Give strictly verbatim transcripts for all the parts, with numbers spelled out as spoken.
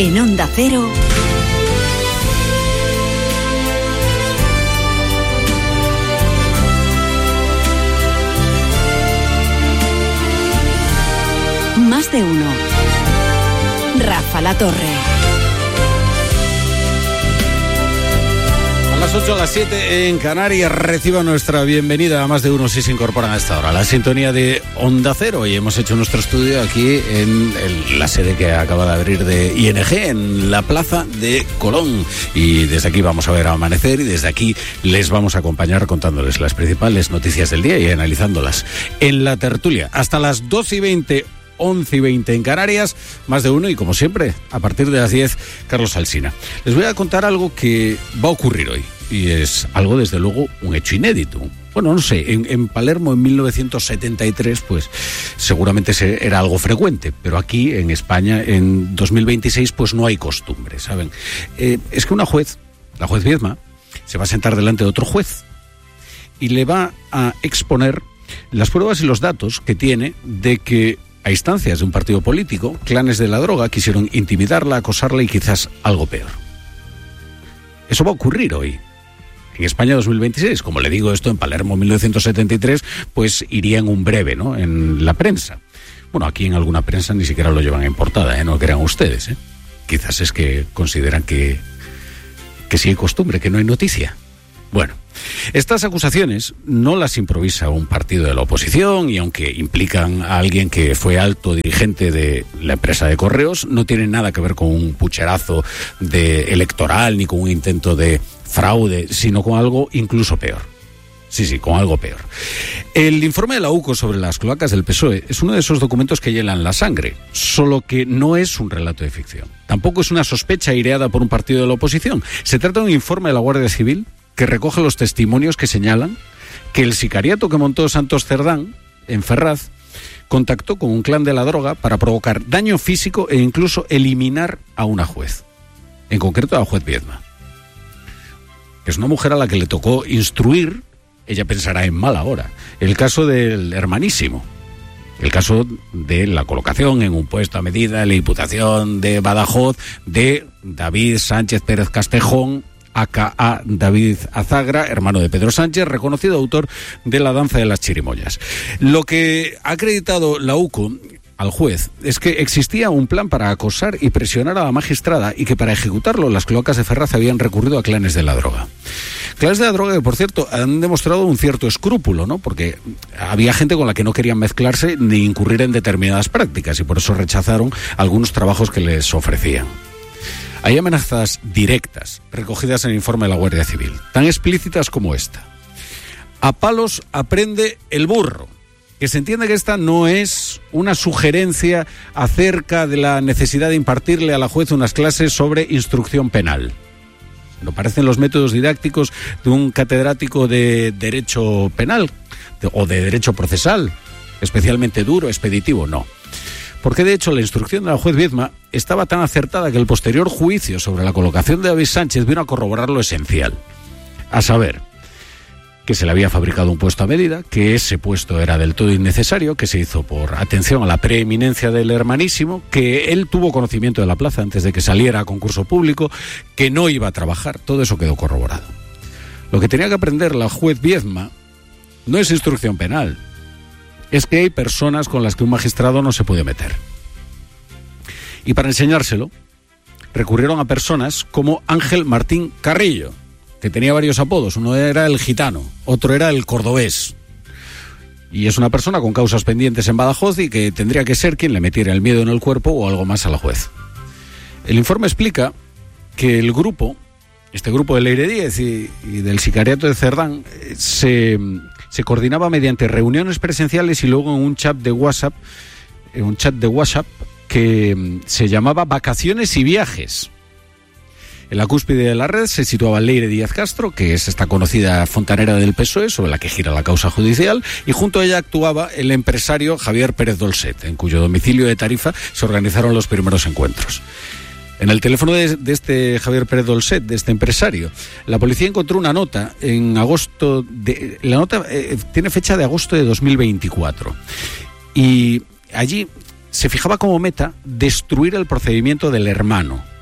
En Onda Cero, Más de Uno. Rafa La Torre. A las ocho, a las siete en Canarias, reciba nuestra bienvenida a Más de Uno si se incorporan a esta hora. La sintonía de Onda Cero, y hemos hecho nuestro estudio aquí en el, la sede que acaba de abrir de I N G, en la plaza de Colón. Y desde aquí vamos a ver amanecer, y desde aquí les vamos a acompañar contándoles las principales noticias del día y analizándolas en la tertulia. Hasta las doce y veinte, once y veinte en Canarias, Más de Uno, y como siempre, a partir de las diez, Carlos Alsina. Les voy a contar algo que va a ocurrir hoy, y es algo, desde luego, un hecho inédito. Bueno, no sé, en, en Palermo en mil novecientos setenta y tres, pues seguramente se, era algo frecuente, pero aquí en España en dos mil veintiséis pues no hay costumbre, ¿saben? Eh, es que una juez, la juez Viedma, se va a sentar delante de otro juez y le va a exponer las pruebas y los datos que tiene de que, a instancias de un partido político, clanes de la droga quisieron intimidarla, acosarla y quizás algo peor. Eso va a ocurrir hoy, en España dos mil veintiséis. Como le digo, esto en Palermo mil novecientos setenta y tres, pues iría en un breve, ¿no?, en la prensa. Bueno, aquí en alguna prensa ni siquiera lo llevan en portada, ¿eh? No crean ustedes, ¿eh? Quizás es que consideran que, que sí hay costumbre, que no hay noticia. Bueno, estas acusaciones no las improvisa un partido de la oposición, y aunque implican a alguien que fue alto dirigente de la empresa de correos, no tienen nada que ver con un pucherazo de electoral ni con un intento de fraude, sino con algo incluso peor. Sí, sí, con algo peor. El informe de la U C O sobre las cloacas del P S O E es uno de esos documentos que hielan la sangre, solo que no es un relato de ficción. Tampoco es una sospecha aireada por un partido de la oposición. Se trata de un informe de la Guardia Civil que recoge los testimonios que señalan que el sicariato que montó Santos Cerdán en Ferraz contactó con un clan de la droga para provocar daño físico e incluso eliminar a una juez, en concreto a la juez Viedma. Es una mujer a la que le tocó instruir, ella pensará en mal ahora, el caso del hermanísimo, el caso de la colocación en un puesto a medida de la Diputación de Badajoz de David Sánchez Pérez Castejón, a k a. David Azagra, hermano de Pedro Sánchez, reconocido autor de La danza de las chirimoyas. Lo que ha acreditado la U C O al juez es que existía un plan para acosar y presionar a la magistrada, y que para ejecutarlo las cloacas de Ferraz habían recurrido a clanes de la droga. Clanes de la droga que, por cierto, han demostrado un cierto escrúpulo, ¿no?, porque había gente con la que no querían mezclarse ni incurrir en determinadas prácticas, y por eso rechazaron algunos trabajos que les ofrecían. Hay amenazas directas recogidas en el informe de la Guardia Civil, tan explícitas como esta. A palos aprende el burro. Que se entiende que esta no es una sugerencia acerca de la necesidad de impartirle a la juez unas clases sobre instrucción penal. No parecen los métodos didácticos de un catedrático de derecho penal de, o de derecho procesal, especialmente duro, expeditivo, no. Porque de hecho la instrucción de la juez Viedma estaba tan acertada que el posterior juicio sobre la colocación de David Sánchez vino a corroborar lo esencial, a saber, que se le había fabricado un puesto a medida, que ese puesto era del todo innecesario, que se hizo por atención a la preeminencia del hermanísimo, que él tuvo conocimiento de la plaza antes de que saliera a concurso público, que no iba a trabajar. Todo eso quedó corroborado. Lo que tenía que aprender la juez Viedma no es instrucción penal, es que hay personas con las que un magistrado no se puede meter. Y para enseñárselo, recurrieron a personas como Ángel Martín Carrillo, que tenía varios apodos. Uno era el gitano, otro era el cordobés. Y es una persona con causas pendientes en Badajoz y que tendría que ser quien le metiera el miedo en el cuerpo o algo más a la juez. El informe explica que el grupo, este grupo de Leire Díez y, y del sicariato de Cerdán, se... se coordinaba mediante reuniones presenciales y luego en un chat de WhatsApp, en un chat de WhatsApp que se llamaba Vacaciones y Viajes. En la cúspide de la red se situaba Leire Díaz Castro, que es esta conocida fontanera del P S O E, sobre la que gira la causa judicial, y junto a ella actuaba el empresario Javier Pérez Dolcet, en cuyo domicilio de Tarifa se organizaron los primeros encuentros. En el teléfono de, de este Javier Pérez Dolcet, de este empresario, la policía encontró una nota en agosto, de, la nota eh, tiene fecha de agosto de dos mil veinticuatro, y allí se fijaba como meta destruir el procedimiento del hermano,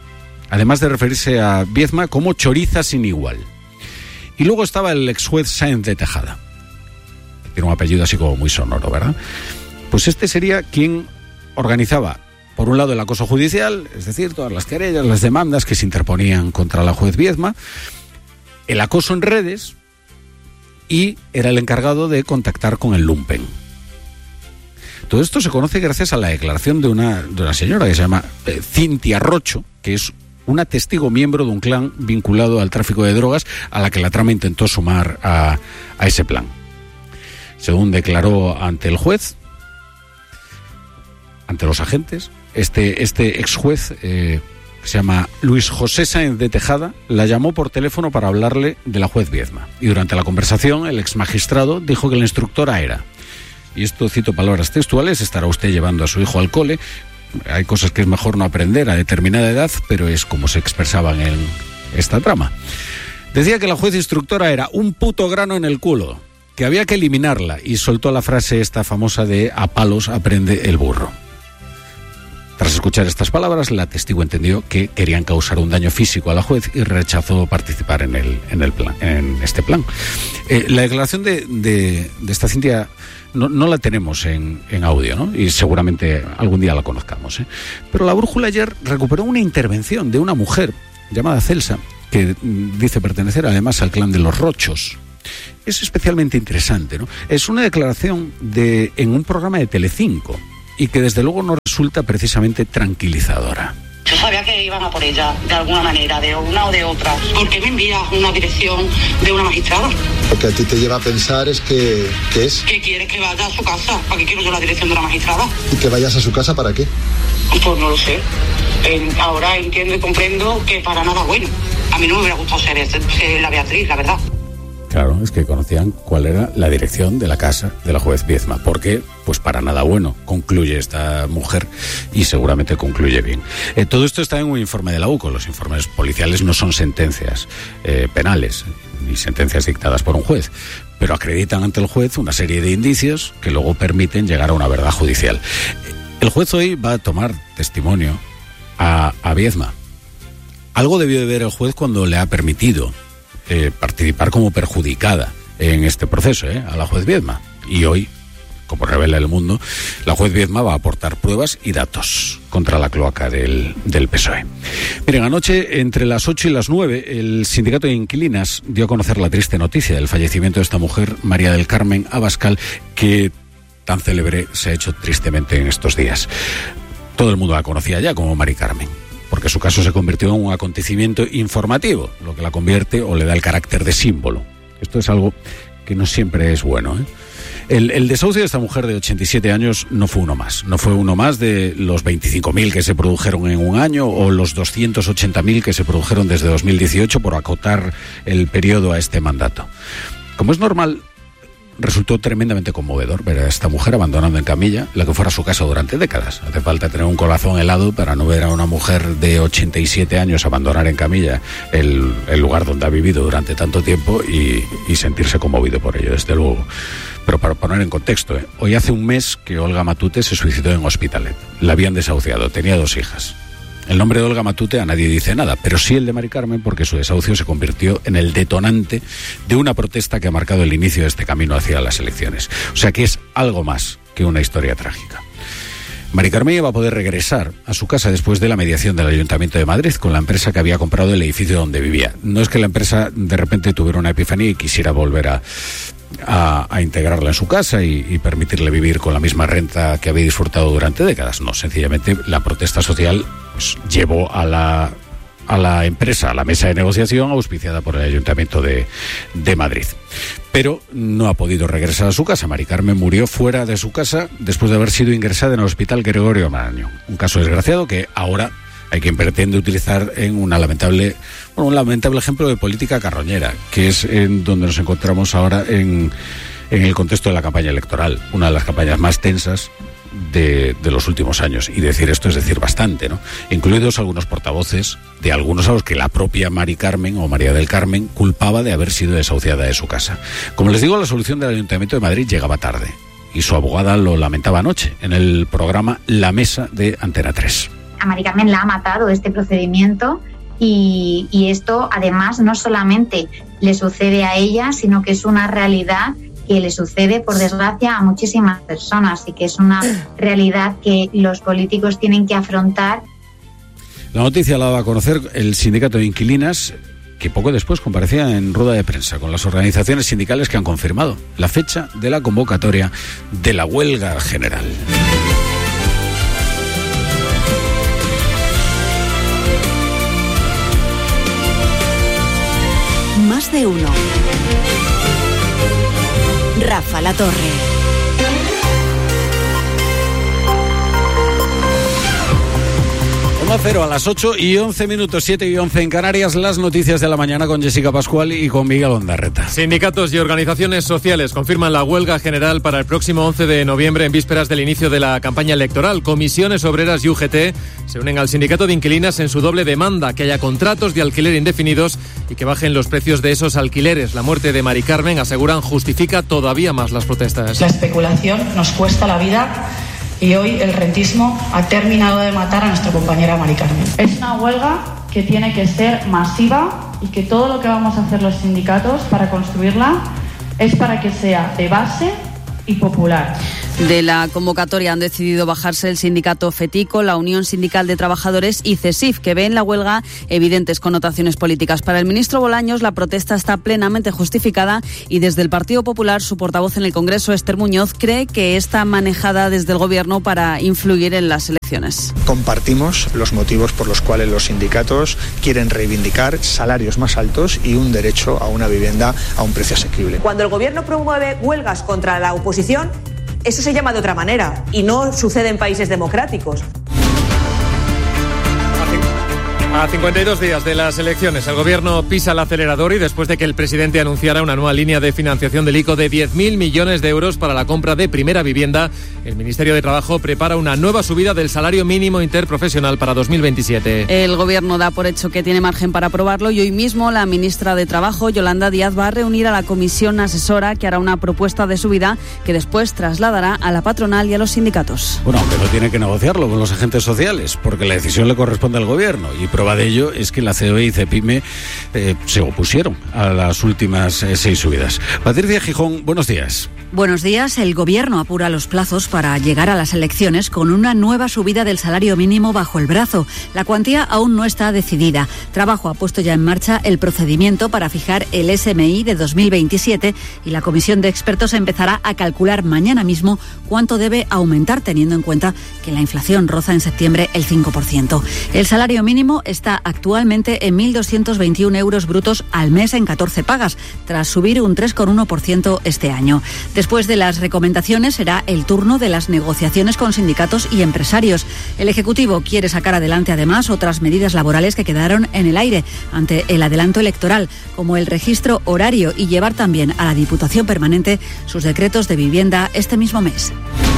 además de referirse a Viedma como choriza sin igual. Y luego estaba el ex juez Sáenz de Tejada, que tiene un apellido así como muy sonoro, ¿verdad? Pues este sería quien organizaba, por un lado, el acoso judicial, es decir, todas las querellas, las demandas que se interponían contra la juez Viedma, el acoso en redes, y era el encargado de contactar con el lumpen. Todo esto se conoce gracias a la declaración de una, de una señora que se llama eh, Cintia Rocho, que es una testigo miembro de un clan vinculado al tráfico de drogas, a la que la trama intentó sumar a, a ese plan. Según declaró ante el juez, ante los agentes, este, este ex juez, eh, que se llama Luis José Sáenz de Tejada, la llamó por teléfono para hablarle de la juez Viedma. Y durante la conversación, el ex magistrado dijo que la instructora era, y esto cito palabras textuales: estará usted llevando a su hijo al cole, hay cosas que es mejor no aprender a determinada edad, pero es como se expresaban en esta trama. Decía que la juez instructora era un puto grano en el culo, que había que eliminarla, y soltó la frase esta famosa de a palos aprende el burro. Tras escuchar estas palabras, la testigo entendió que querían causar un daño físico a la juez y rechazó participar en el, en el plan, en este plan. Eh, la declaración de, de, de esta Cintia no, no la tenemos en, en audio, ¿no? Y seguramente algún día la conozcamos, ¿eh? Pero la Brújula ayer recuperó una intervención de una mujer llamada Celsa, que dice pertenecer además al clan de los Rochos. Es especialmente interesante, ¿no? Es una declaración de, en un programa de Telecinco, y que desde luego no resulta precisamente tranquilizadora. Yo sabía que iban a por ella, de alguna manera, de una o de otra. ¿Por qué me envías una dirección de una magistrada? Lo que a ti te lleva a pensar es que... ¿qué es? ¿Qué quieres que vaya a su casa? ¿Para qué quiero yo la dirección de una magistrada? ¿Y que vayas a su casa para qué? Pues no lo sé. Eh, ahora entiendo y comprendo que para nada bueno. A mí no me hubiera gustado ser, ser la Beatriz, la verdad. Claro, es que conocían cuál era la dirección de la casa de la juez Viedma, porque pues para nada bueno concluye esta mujer, y seguramente concluye bien. Eh, todo esto está en un informe de la U C O. Los informes policiales no son sentencias eh, penales, ni sentencias dictadas por un juez, pero acreditan ante el juez una serie de indicios que luego permiten llegar a una verdad judicial. El juez hoy va a tomar testimonio a, a Viedma. Algo debió de ver el juez cuando le ha permitido Eh, participar como perjudicada en este proceso, ¿eh? a la juez Viedma. Y hoy, como revela El Mundo, la juez Viedma va a aportar pruebas y datos contra la cloaca del, del P S O E. Miren, anoche, entre las ocho y las nueve, el sindicato de inquilinas dio a conocer la triste noticia del fallecimiento de esta mujer, María del Carmen Abascal, que tan célebre se ha hecho tristemente en estos días. Todo el mundo la conocía ya como Mari Carmen, porque su caso se convirtió en un acontecimiento informativo, lo que la convierte o le da el carácter de símbolo. Esto es algo que no siempre es bueno, ¿eh? El, el desahucio de esta mujer de ochenta y siete años no fue uno más. No fue uno más de los veinticinco mil que se produjeron en un año o los doscientos ochenta mil que se produjeron desde dos mil dieciocho, por acotar el periodo a este mandato. Como es normal, resultó tremendamente conmovedor ver a esta mujer abandonando en camilla la que fuera su casa durante décadas. Hace falta tener un corazón helado para no ver a una mujer de ochenta y siete años abandonar en camilla el, el lugar donde ha vivido durante tanto tiempo y, y sentirse conmovido por ello, desde luego. Pero para poner en contexto, ¿eh? hoy hace un mes que Olga Matute se suicidó en Hospitalet. La habían desahuciado, tenía dos hijas. El nombre de Olga Matute a nadie dice nada, pero sí el de Mari Carmen, porque su desahucio se convirtió en el detonante de una protesta que ha marcado el inicio de este camino hacia las elecciones. O sea que es algo más que una historia trágica. Mari Carmen iba a poder regresar a su casa después de la mediación del Ayuntamiento de Madrid con la empresa que había comprado el edificio donde vivía. No es que la empresa de repente tuviera una epifanía y quisiera volver a... A, a integrarla en su casa y, y permitirle vivir con la misma renta que había disfrutado durante décadas. No, sencillamente la protesta social pues, llevó a la, a la empresa, a la mesa de negociación auspiciada por el Ayuntamiento de, de Madrid. Pero no ha podido regresar a su casa. Mari Carmen murió fuera de su casa después de haber sido ingresada en el Hospital Gregorio Marañón. Un caso desgraciado que ahora hay quien pretende utilizar en una lamentable, bueno, un lamentable ejemplo de política carroñera, que es en donde nos encontramos ahora en, en el contexto de la campaña electoral, una de las campañas más tensas de, de los últimos años. Y decir esto es decir bastante, ¿no? Incluidos algunos portavoces de algunos a los que la propia Mari Carmen o María del Carmen culpaba de haber sido desahuciada de su casa. Como les digo, la solución del Ayuntamiento de Madrid llegaba tarde, y su abogada lo lamentaba anoche en el programa La Mesa de Antena tres. A Mari Carmen la ha matado este procedimiento y, y esto además no solamente le sucede a ella, sino que es una realidad que le sucede, por desgracia, a muchísimas personas y que es una realidad que los políticos tienen que afrontar. La noticia la daba a conocer el sindicato de inquilinas, que poco después comparecía en rueda de prensa con las organizaciones sindicales que han confirmado la fecha de la convocatoria de la huelga general. Más de uno. Rafa La Torre. Cero a las ocho y once minutos, siete y once en Canarias, las noticias de la mañana con Jessica Pascual y con Miguel Ondarreta. Sindicatos y organizaciones sociales confirman la huelga general para el próximo once de noviembre en vísperas del inicio de la campaña electoral. Comisiones Obreras y U G T se unen al sindicato de inquilinas en su doble demanda, que haya contratos de alquiler indefinidos y que bajen los precios de esos alquileres. La muerte de Mari Carmen, aseguran, justifica todavía más las protestas. La especulación nos cuesta la vida y hoy el rentismo ha terminado de matar a nuestra compañera Mari Carmen. Es una huelga que tiene que ser masiva y que todo lo que vamos a hacer los sindicatos para construirla es para que sea de base y popular. De la convocatoria han decidido bajarse el sindicato FETICO, la Unión Sindical de Trabajadores y CESIF, que ve en la huelga evidentes connotaciones políticas. Para el ministro Bolaños, la protesta está plenamente justificada y desde el Partido Popular, su portavoz en el Congreso, Esther Muñoz, cree que está manejada desde el Gobierno para influir en las elecciones. Compartimos los motivos por los cuales los sindicatos quieren reivindicar salarios más altos y un derecho a una vivienda a un precio asequible. Cuando el Gobierno promueve huelgas contra la oposición, eso se llama de otra manera y no sucede en países democráticos. A cincuenta y dos días de las elecciones, el Gobierno pisa el acelerador y después de que el presidente anunciara una nueva línea de financiación del ICO de diez mil millones de euros para la compra de primera vivienda, el Ministerio de Trabajo prepara una nueva subida del salario mínimo interprofesional para dos mil veintisiete. El Gobierno da por hecho que tiene margen para aprobarlo y hoy mismo la ministra de Trabajo, Yolanda Díaz, va a reunir a la comisión asesora que hará una propuesta de subida que después trasladará a la patronal y a los sindicatos. Bueno, aunque no tiene que negociarlo con los agentes sociales, porque la decisión le corresponde al Gobierno y prueba de ello es que la C O E y CEPIME eh, se opusieron a las últimas eh, seis subidas. Patricia Gijón, buenos días. Buenos días. El Gobierno apura los plazos para llegar a las elecciones con una nueva subida del salario mínimo bajo el brazo. La cuantía aún no está decidida. Trabajo ha puesto ya en marcha el procedimiento para fijar el S M I de dos mil veintisiete y la comisión de expertos empezará a calcular mañana mismo cuánto debe aumentar, teniendo en cuenta que la inflación roza en septiembre el cinco por ciento. El salario mínimo está actualmente en mil doscientos veintiún euros brutos al mes en catorce pagas, tras subir un tres coma uno por ciento este año. Después de las recomendaciones será el turno de las negociaciones con sindicatos y empresarios. El Ejecutivo quiere sacar adelante además otras medidas laborales que quedaron en el aire ante el adelanto electoral, como el registro horario y llevar también a la Diputación Permanente sus decretos de vivienda este mismo mes.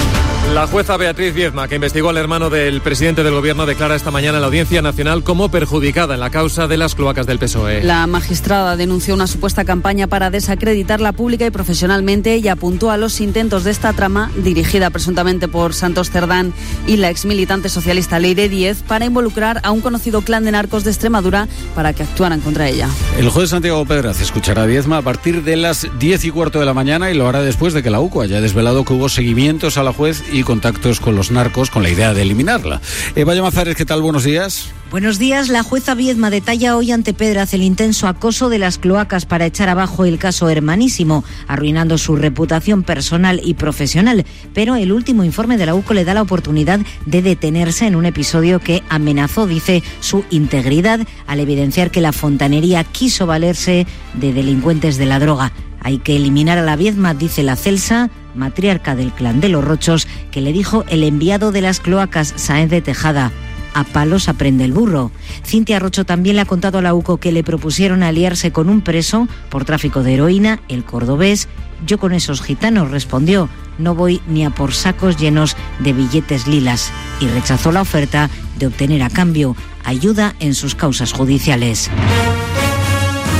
La jueza Beatriz Viezma, que investigó al hermano del presidente del Gobierno, declara esta mañana en la Audiencia Nacional como perjudicada en la causa de las cloacas del P S O E. La magistrada denunció una supuesta campaña para desacreditarla pública y profesionalmente y apuntó a los intentos de esta trama, dirigida presuntamente por Santos Cerdán y la exmilitante socialista Leire Díez, para involucrar a un conocido clan de narcos de Extremadura para que actuaran contra ella. El juez Santiago Pedraz escuchará a Viezma a partir de las diez y cuarto de la mañana y lo hará después de que la U C O haya desvelado que hubo seguimientos a la juez y contactos con los narcos con la idea de eliminarla. Eva Llamazares, ¿qué tal? Buenos días. Buenos días. La jueza Viezma detalla hoy ante Pedraz el intenso acoso de las cloacas para echar abajo el caso Hermanísimo, arruinando su reputación personal y profesional. Pero el último informe de la U C O le da la oportunidad de detenerse en un episodio que amenazó, dice, su integridad al evidenciar que la fontanería quiso valerse de delincuentes de la droga. Hay que eliminar a la Viezma, dice la Celsa, matriarca del clan de los Rochos, que le dijo el enviado de las cloacas, Sáenz de Tejada. A palos aprende el burro. Cintia Rocho también le ha contado a la U C O que le propusieron aliarse con un preso por tráfico de heroína, el cordobés. Yo con esos gitanos, respondió, no voy ni a por sacos llenos de billetes lilas. Y rechazó la oferta de obtener a cambio ayuda en sus causas judiciales.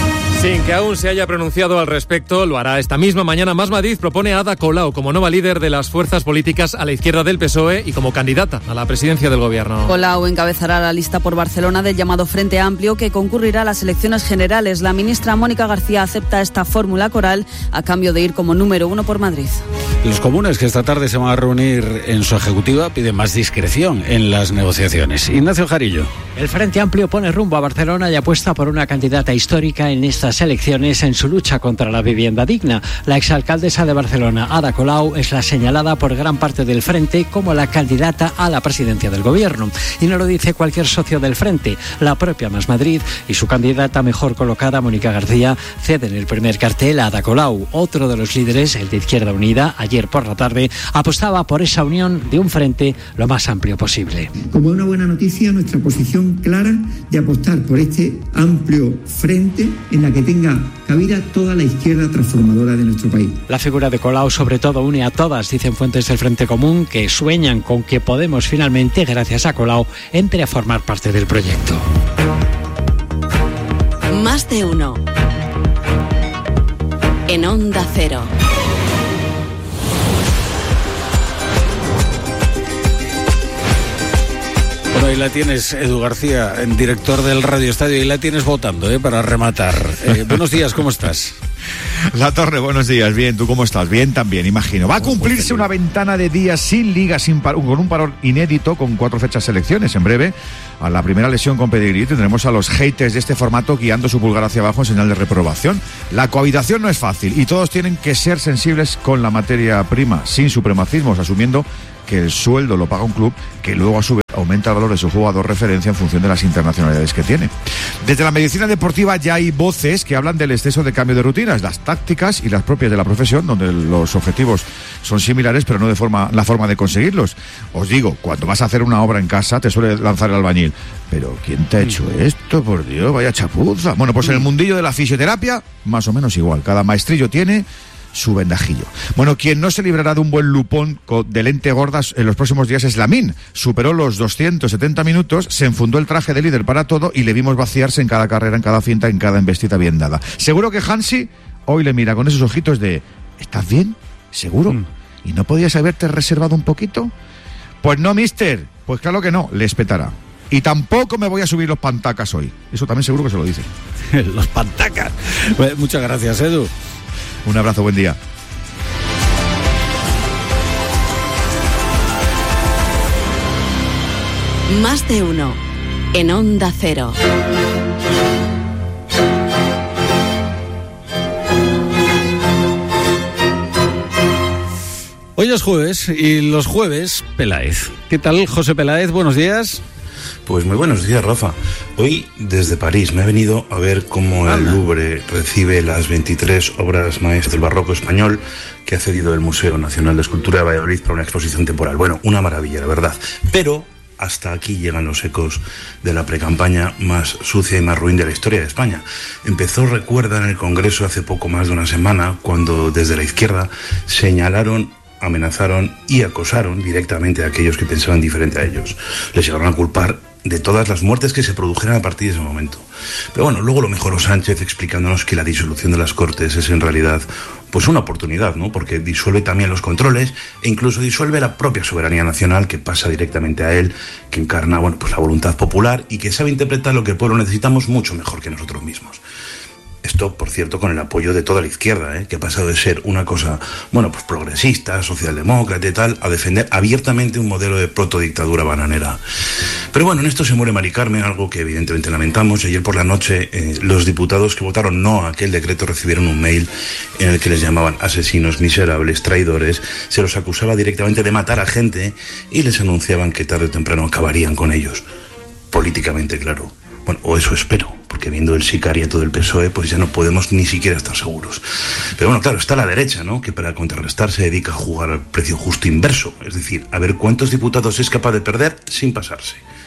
Sin que aún se haya pronunciado al respecto, lo hará esta misma mañana. Más Madrid propone a Ada Colau como nueva líder de las fuerzas políticas a la izquierda del P S O E y como candidata a la presidencia del Gobierno. Colau encabezará la lista por Barcelona del llamado Frente Amplio, que concurrirá a las elecciones generales. La ministra Mónica García acepta esta fórmula coral a cambio de ir como número uno por Madrid. Los comunes, que esta tarde se van a reunir en su ejecutiva, piden más discreción en las negociaciones. Ignacio Jarillo. El Frente Amplio pone rumbo a Barcelona y apuesta por una candidata histórica en estas elecciones en su lucha contra la vivienda digna. La exalcaldesa de Barcelona, Ada Colau, es la señalada por gran parte del Frente como la candidata a la presidencia del Gobierno. Y no lo dice cualquier socio del Frente. La propia Más Madrid y su candidata mejor colocada, Mónica García, ceden el primer cartel a Ada Colau. Otro de los líderes, el de Izquierda Unida, ayer por la tarde, apostaba por esa unión de un frente lo más amplio posible. Como una buena noticia, nuestra posición clara de apostar por este amplio frente en la que tenga cabida toda la izquierda transformadora de nuestro país. La figura de Colau sobre todo une a todas, dicen fuentes del Frente Común, que sueñan con que Podemos finalmente, gracias a Colau, entre a formar parte del proyecto. Más de uno. En Onda Cero. Bueno, ahí la tienes, Edu García, director del Radio Estadio, y la tienes votando, ¿eh? Para rematar. Eh, buenos días, ¿cómo estás? La Torre, buenos días. Bien, ¿tú cómo estás? Bien también, imagino. Va a cumplirse una ventana de días sin liga, sin par- con un parón inédito, con cuatro fechas selecciones. En breve, a la primera lesión con pedigrí, tendremos a los haters de este formato guiando su pulgar hacia abajo en señal de reprobación. La cohabitación no es fácil y todos tienen que ser sensibles con la materia prima, sin supremacismos, asumiendo que el sueldo lo paga un club que luego a su vez aumenta el valor de su jugador referencia en función de las internacionalidades que tiene. Desde la medicina deportiva ya hay voces que hablan del exceso de cambio de rutinas, las tácticas y las propias de la profesión, donde los objetivos son similares pero no de forma la forma de conseguirlos. Os digo, cuando vas a hacer una obra en casa te suele lanzar el albañil. Pero ¿quién te ha hecho esto? Por Dios, vaya chapuza. Bueno, pues en el mundillo de la fisioterapia, más o menos igual. Cada maestrillo tiene su vendajillo. Bueno, quien no se librará de un buen lupón de lente gordas en los próximos días es Lamine. Superó los doscientos setenta minutos, se enfundó el traje de líder para todo y le vimos vaciarse en cada carrera, en cada finta, en cada embestida bien dada. Seguro que Hansi hoy le mira con esos ojitos de ¿estás bien? ¿Seguro? Mm. ¿Y no podías haberte reservado un poquito? Pues no, mister. Pues claro que no, le espetará. Y tampoco me voy a subir los pantacas hoy. Eso también seguro que se lo dice. Los pantacas. Pues muchas gracias, Edu. Un abrazo, buen día. Más de uno. En Onda Cero. Hoy es jueves y los jueves, Peláez. ¿Qué tal, José Peláez? Buenos días. Pues muy buenos días, Rafa. Hoy, desde París, me he venido a ver cómo el Louvre recibe las veintitrés obras maestras del barroco español que ha cedido el Museo Nacional de Escultura de Valladolid para una exposición temporal. Bueno, una maravilla, la verdad. Pero hasta aquí llegan los ecos de la precampaña más sucia y más ruin de la historia de España. Empezó, recuerda, en el Congreso hace poco más de una semana, cuando desde la izquierda señalaron, amenazaron y acosaron directamente a aquellos que pensaban diferente a ellos. Les llegaron a culpar de todas las muertes que se produjeran a partir de ese momento. Pero bueno, luego lo mejoró Sánchez explicándonos que la disolución de las Cortes es en realidad pues una oportunidad, ¿no? Porque disuelve también los controles e incluso disuelve la propia soberanía nacional que pasa directamente a él, que encarna, bueno, pues la voluntad popular y que sabe interpretar lo que el pueblo necesitamos mucho mejor que nosotros mismos. Esto, por cierto, con el apoyo de toda la izquierda, ¿eh? Que ha pasado de ser una cosa, bueno, pues progresista, socialdemócrata y tal, a defender abiertamente un modelo de protodictadura bananera. Pero bueno, en esto se muere Mari Carmen, algo que evidentemente lamentamos. Ayer por la noche, eh, los diputados que votaron no a aquel decreto recibieron un mail en el que les llamaban asesinos, miserables, traidores, se los acusaba directamente de matar a gente y les anunciaban que tarde o temprano acabarían con ellos. Políticamente, claro. Bueno, o eso espero, porque viendo el sicariato del P S O E, pues ya no podemos ni siquiera estar seguros. Pero bueno, claro, está la derecha, ¿no?, que para contrarrestar se dedica a jugar al precio justo inverso, es decir, a ver cuántos diputados es capaz de perder sin pasarse.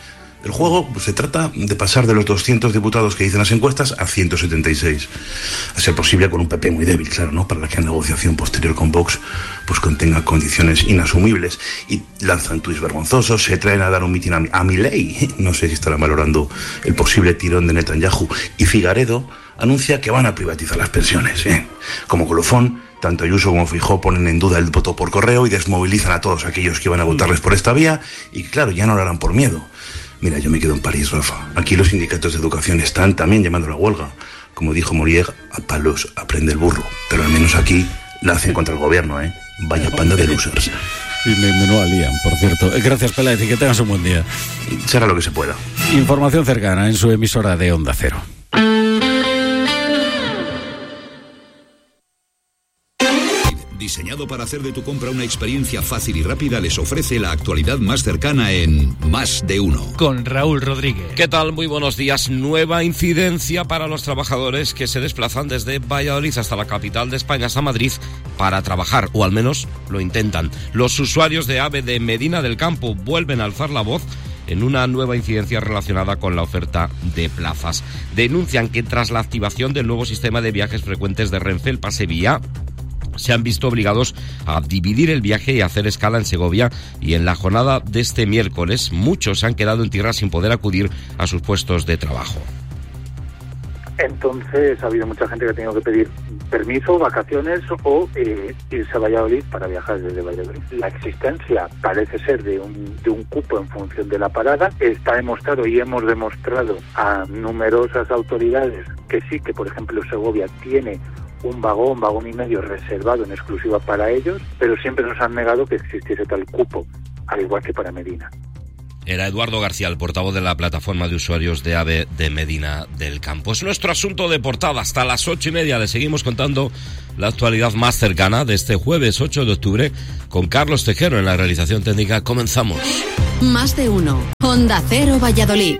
El juego pues, se trata de pasar de los doscientos diputados que dicen las encuestas a ciento setenta y seis. A ser posible con un P P muy débil, claro, ¿no? Para que la negociación posterior con Vox pues contenga condiciones inasumibles. Y lanzan tuits vergonzosos, se traen a dar un mitin a, a Milei. No sé si estarán valorando el posible tirón de Netanyahu. Y Figaredo anuncia que van a privatizar las pensiones. ¿eh? Como colofón, tanto Ayuso como Feijóo ponen en duda el voto por correo y desmovilizan a todos aquellos que van a votarles por esta vía. Y claro, ya no lo harán por miedo. Mira, yo me quedo en París, Rafa. Aquí los sindicatos de educación están también llamando a la huelga. Como dijo Molière, a palos aprende el burro. Pero al menos aquí la hacen contra el gobierno, ¿eh? Vaya panda de losers. Y me, me no alían, por cierto. Gracias, Peláez, y que tengas un buen día. Será lo que se pueda. Información cercana en su emisora de Onda Cero. Diseñado para hacer de tu compra una experiencia fácil y rápida, les ofrece la actualidad más cercana en Más de Uno. Con Raúl Rodríguez. ¿Qué tal? Muy buenos días. Nueva incidencia para los trabajadores que se desplazan desde Valladolid hasta la capital de España, hasta Madrid, para trabajar, o al menos lo intentan. Los usuarios de AVE de Medina del Campo vuelven a alzar la voz en una nueva incidencia relacionada con la oferta de plazas. Denuncian que tras la activación del nuevo sistema de viajes frecuentes de Renfe, el Pase Vía, se han visto obligados a dividir el viaje y hacer escala en Segovia, y en la jornada de este miércoles muchos se han quedado en tierra sin poder acudir a sus puestos de trabajo. Entonces ha habido mucha gente que ha tenido que pedir permiso, vacaciones o eh, irse a Valladolid para viajar desde Valladolid. La existencia parece ser de un, de un cupo en función de la parada. Está demostrado y hemos demostrado a numerosas autoridades que sí, que por ejemplo Segovia tiene un vagón, vagón y medio reservado en exclusiva para ellos, pero siempre nos han negado que existiese tal cupo, al igual que para Medina. Era Eduardo García, el portavoz de la plataforma de usuarios de AVE de Medina del Campo. Es nuestro asunto de portada. Hasta las ocho y media le seguimos contando la actualidad más cercana de este jueves ocho de octubre con Carlos Tejero en la realización técnica. Comenzamos. Más de Uno. Onda Cero Valladolid.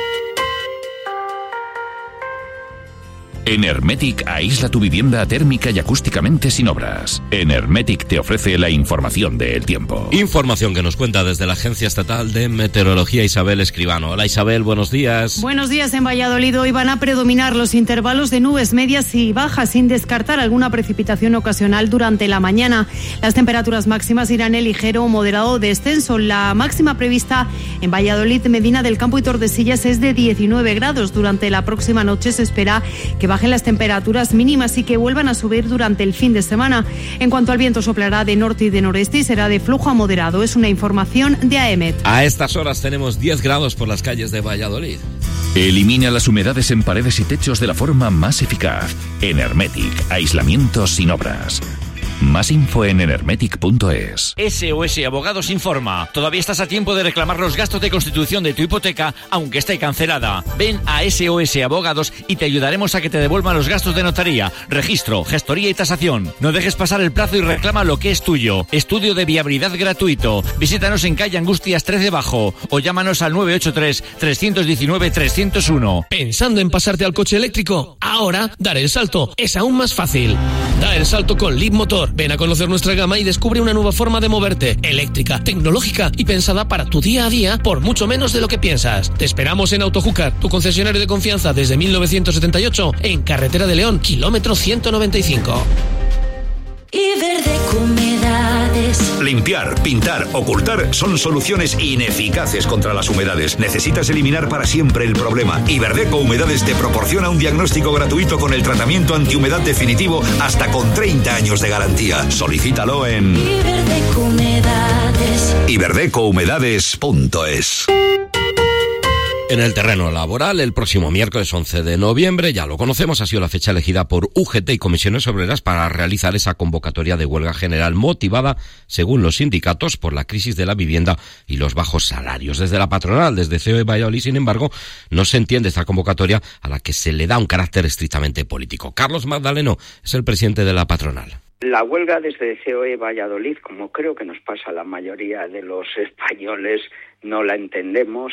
En Hermetic aísla tu vivienda térmica y acústicamente sin obras. En Hermetic te ofrece la información del tiempo. Información que nos cuenta desde la Agencia Estatal de Meteorología Isabel Escribano. Hola Isabel, buenos días. Buenos días. En Valladolid hoy van a predominar los intervalos de nubes medias y bajas, sin descartar alguna precipitación ocasional durante la mañana. Las temperaturas máximas irán en ligero o moderado descenso. La máxima prevista en Valladolid, Medina del Campo y Tordesillas es de diecinueve grados. Durante la próxima noche se espera que bajen las temperaturas mínimas y que vuelvan a subir durante el fin de semana. En cuanto al viento, soplará de norte y de noreste y será de flujo a moderado. Es una información de A E M E T. A estas horas tenemos diez grados por las calles de Valladolid. Elimina las humedades en paredes y techos de la forma más eficaz. En Hermetic, aislamiento sin obras. Más info en enermetic punto es. S O S Abogados informa. Todavía estás a tiempo de reclamar los gastos de constitución de tu hipoteca, aunque esté cancelada. Ven a S O S Abogados y te ayudaremos a que te devuelvan los gastos de notaría, registro, gestoría y tasación. No dejes pasar el plazo y reclama lo que es tuyo. Estudio de viabilidad gratuito. Visítanos en calle Angustias trece Bajo o llámanos al nueve ocho tres, tres uno nueve, tres cero uno. ¿Pensando en pasarte al coche eléctrico? Ahora, dar el salto es aún más fácil. Da el salto con Leap Motor. Ven a conocer nuestra gama y descubre una nueva forma de moverte, eléctrica, tecnológica y pensada para tu día a día por mucho menos de lo que piensas. Te esperamos en Autojúcar, tu concesionario de confianza desde mil novecientos setenta y ocho, en Carretera de León, kilómetro ciento noventa y cinco. Iberdeco Humedades. Limpiar, pintar, ocultar son soluciones ineficaces contra las humedades. Necesitas eliminar para siempre el problema. Iberdeco Humedades te proporciona un diagnóstico gratuito con el tratamiento antihumedad definitivo hasta con treinta años de garantía. Solicítalo en Iberdeco Humedades. iberdeco humedades punto es. En el terreno laboral, el próximo miércoles once de noviembre, ya lo conocemos, ha sido la fecha elegida por U G T y Comisiones Obreras para realizar esa convocatoria de huelga general motivada, según los sindicatos, por la crisis de la vivienda y los bajos salarios. Desde la patronal, desde C O E Valladolid, sin embargo, no se entiende esta convocatoria a la que se le da un carácter estrictamente político. Carlos Magdaleno es el presidente de la patronal. La huelga desde C O E Valladolid, como creo que nos pasa a la mayoría de los españoles, no la entendemos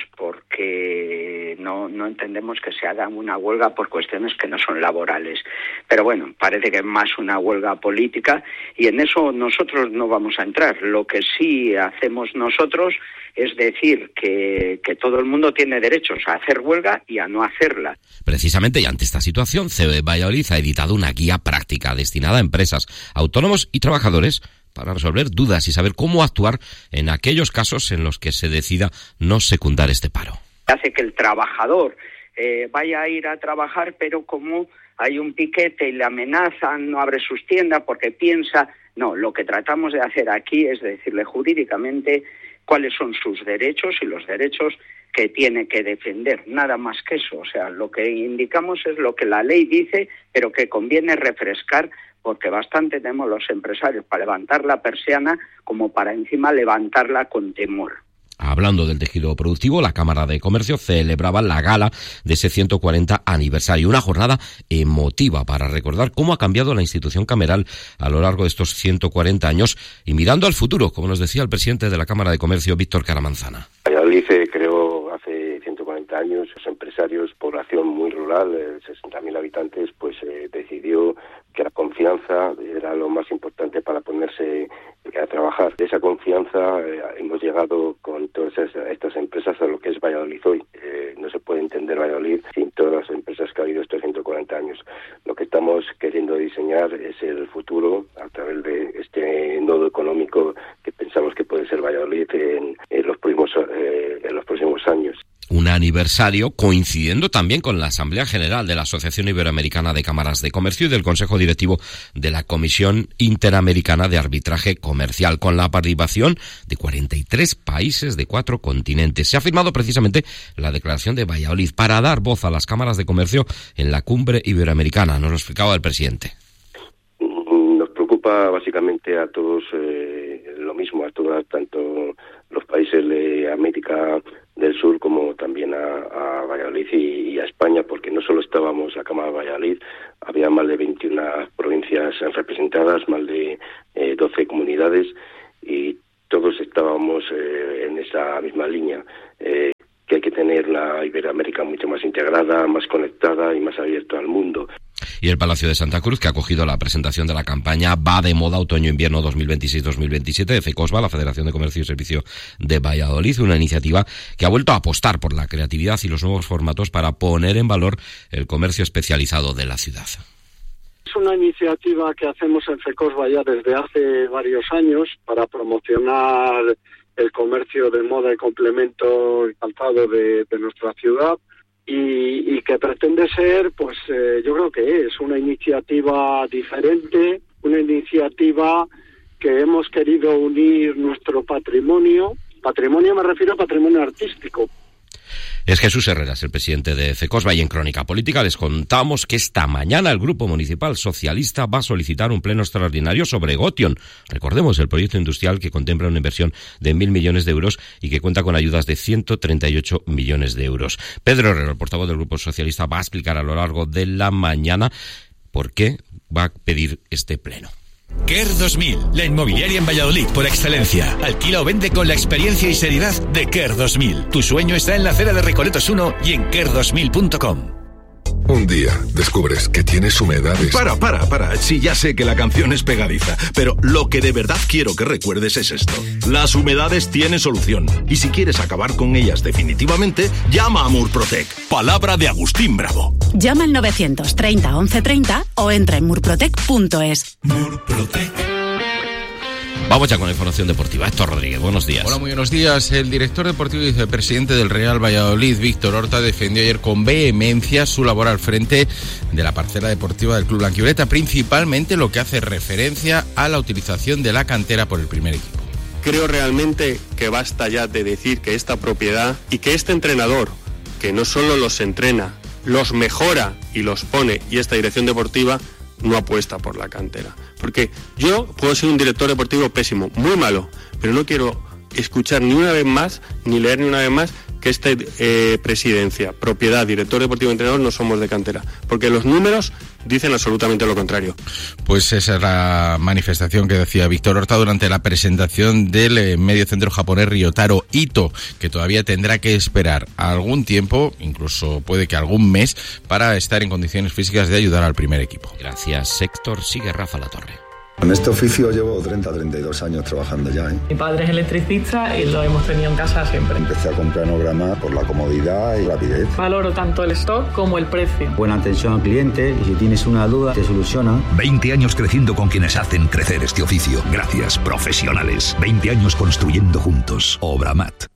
porque no, no entendemos que se haga una huelga por cuestiones que no son laborales. Pero bueno, parece que es más una huelga política y en eso nosotros no vamos a entrar. Lo que sí hacemos nosotros es decir que, que todo el mundo tiene derechos a hacer huelga y a no hacerla. Precisamente, y ante esta situación, C E O E Valladolid ha editado una guía práctica destinada a empresas, autónomos y trabajadores para resolver dudas y saber cómo actuar en aquellos casos en los que se decida no secundar este paro. Hace que el trabajador eh, vaya a ir a trabajar, pero como hay un piquete y le amenazan, no abre sus tiendas porque piensa... No, lo que tratamos de hacer aquí es decirle jurídicamente cuáles son sus derechos y los derechos que tiene que defender, nada más que eso. O sea, lo que indicamos es lo que la ley dice, pero que conviene refrescar, porque bastante tenemos los empresarios para levantar la persiana como para encima levantarla con temor. Hablando del tejido productivo, la Cámara de Comercio celebraba la gala de ese ciento cuarenta aniversario, una jornada emotiva para recordar cómo ha cambiado la institución cameral a lo largo de estos ciento cuarenta años y mirando al futuro, como nos decía el presidente de la Cámara de Comercio, Víctor Caramanzana. Valladolid se creó hace ciento cuarenta años, los empresarios, población muy rural, sesenta mil habitantes, pues eh, decidió que la confianza era lo más importante para ponerse a trabajar. De esa confianza eh, hemos llegado con todas esas, estas empresas a lo que es Valladolid hoy. Eh, no se puede entender Valladolid sin todas las empresas que ha habido estos ciento cuarenta años. Lo que estamos queriendo diseñar es el futuro a través de este nodo económico que pensamos que puede ser Valladolid en, en, los, próximos, eh, en los próximos años. Un aniversario coincidiendo también con la Asamblea General de la Asociación Iberoamericana de Cámaras de Comercio y del Consejo Directivo de la Comisión Interamericana de Arbitraje Comercial, con la participación de cuarenta y tres países de cuatro continentes. Se ha firmado precisamente la Declaración de Valladolid para dar voz a las cámaras de comercio en la Cumbre Iberoamericana. Nos lo explicaba el presidente. Nos preocupa básicamente a todos eh, lo mismo, a todas, tanto los países de América del Sur como también a, a Valladolid y, y a España, porque no solo estábamos la Cámara de Valladolid, había más de veintiuna provincias representadas, más de eh, doce comunidades y todos estábamos eh, en esa misma línea, eh, que hay que tener la Iberoamérica mucho más integrada, más conectada y más abierta al mundo. Y el Palacio de Santa Cruz, que ha acogido la presentación de la campaña Va de Moda Otoño-Invierno dos mil veintiséis dos mil veintisiete de FECOSVA, la Federación de Comercio y Servicio de Valladolid, una iniciativa que ha vuelto a apostar por la creatividad y los nuevos formatos para poner en valor el comercio especializado de la ciudad. Es una iniciativa que hacemos en FECOSVA ya desde hace varios años para promocionar el comercio de moda y complemento y calzado de, de nuestra ciudad. Y, y que pretende ser, pues eh, yo creo que es una iniciativa diferente, una iniciativa que hemos querido unir nuestro patrimonio. Patrimonio me refiero a patrimonio artístico. Es Jesús Herreras, el presidente de FECOSVA, y en Crónica Política les contamos que esta mañana el Grupo Municipal Socialista va a solicitar un pleno extraordinario sobre Gotion. Recordemos el proyecto industrial que contempla una inversión de mil millones de euros y que cuenta con ayudas de ciento treinta y ocho millones de euros. Pedro Herrero, el portavoz del Grupo Socialista, va a explicar a lo largo de la mañana por qué va a pedir este pleno. Care dos mil, la inmobiliaria en Valladolid por excelencia. Alquila o vende con la experiencia y seriedad de Care dos mil. Tu sueño está en la acera de Recoletos uno y en care dos mil punto com. Un día descubres que tienes humedades. Para, para, para. Sí, ya sé que la canción es pegadiza, pero lo que de verdad quiero que recuerdes es esto. Las humedades tienen solución. Y si quieres acabar con ellas definitivamente, llama a Murprotec. Palabra de Agustín Bravo. Llama al novecientos treinta once treinta o entra en murprotec punto es. Murprotec. Vamos ya con la información deportiva. Héctor Rodríguez, buenos días. Hola, muy buenos días. El director deportivo y vicepresidente del Real Valladolid, Víctor Horta, defendió ayer con vehemencia su labor al frente de la parcela deportiva del club blanquivioleta, principalmente lo que hace referencia a la utilización de la cantera por el primer equipo. Creo realmente que basta ya de decir que esta propiedad y que este entrenador, que no solo los entrena, los mejora y los pone, y esta dirección deportiva no apuesta por la cantera. Porque yo puedo ser un director deportivo pésimo, muy malo, pero no quiero escuchar ni una vez más, ni leer ni una vez más, que este eh, presidencia, propiedad, director deportivo, entrenador, no somos de cantera, porque los números dicen absolutamente lo contrario. Pues esa es la manifestación que decía Víctor Horta durante la presentación del eh, medio centro japonés Ryotaro Ito, que todavía tendrá que esperar algún tiempo, incluso puede que algún mes, para estar en condiciones físicas de ayudar al primer equipo. Gracias, Héctor. Sigue Rafa Latorre. En este oficio llevo treinta a treinta y dos años trabajando ya, ¿eh? Mi padre es electricista y lo hemos tenido en casa siempre. Empecé a comprar Enograma por la comodidad y rapidez. Valoro tanto el stock como el precio. Buena atención al cliente y si tienes una duda te soluciona. veinte años creciendo con quienes hacen crecer este oficio. Gracias, profesionales. veinte años construyendo juntos. Obramat.